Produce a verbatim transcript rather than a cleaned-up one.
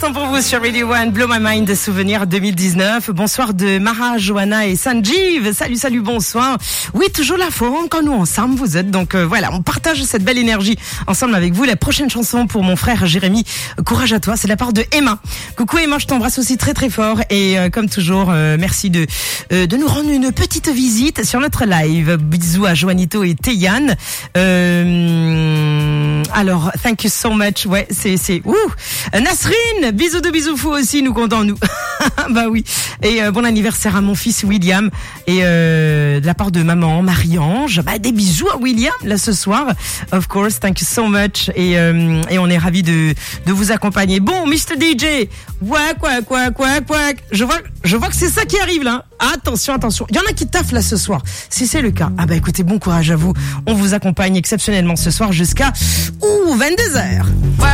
l'instant pour vous sur Radio One, Blow My Mind, souvenir deux mille dix-neuf. Bonsoir de Mara, Johanna et Sanjeev. Salut, salut, bonsoir. Oui, toujours la forme quand nous ensemble vous êtes. Donc euh, voilà, on partage cette belle énergie ensemble avec vous. La prochaine chanson pour mon frère Jérémy, courage à toi, c'est de la part de Emma. Coucou Emma, je t'embrasse aussi très très fort. Et euh, comme toujours, euh, merci de euh, de nous rendre une petite visite sur notre live. Bisous à Joanito et Théyanne. Euh, alors, thank you so much. Ouais, c'est c'est ouh. Nasrine, bisous de bisous fous aussi, nous comptons nous. Bah oui. Et euh, bon anniversaire à mon fils William et euh, de la part de maman Marie-Ange. Bah des bisous à William là ce soir. Of course, thank you so much et euh, et on est ravis de de vous accompagner. Bon, mister D J. Ouais, quoi quoi quoi quoi. Je vois je vois que c'est ça qui arrive là. Attention, attention. Il y en a qui taffent là ce soir. Si c'est le cas, ah bah écoutez, bon courage à vous. On vous accompagne exceptionnellement ce soir jusqu'à ouh vingt-deux heures. Ouais.